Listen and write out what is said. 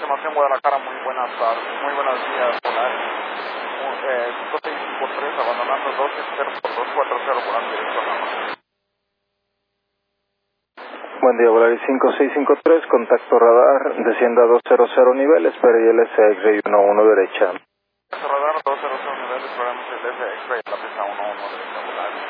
continuación Guadalajara, muy buenas tardes, muy buenos días, Volaris. 5653, abandonando 270 por 240, volando directo a Rama. Buen día, Volaris 5653, contacto radar, descienda a 200 niveles, espere ILS X-Ray 11 derecha. Radar 200 niveles, programa ILS X-Ray, la pista 11 derecha, Volaris.